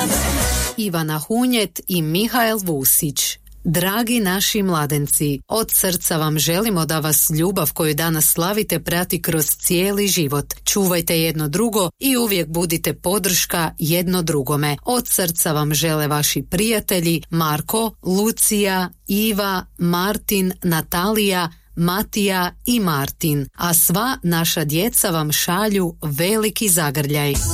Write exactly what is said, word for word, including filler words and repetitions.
Ivana Hunjet i Mihael Vusić. Dragi naši mladenci, od srca vam želimo da vas ljubav koju danas slavite prati kroz cijeli život. Čuvajte jedno drugo i uvijek budite podrška jedno drugome. Od srca vam žele vaši prijatelji Marko, Lucija, Iva, Martin, Natalija, Matija i Martin, a sva naša djeca vam šalju veliki zagrljaj.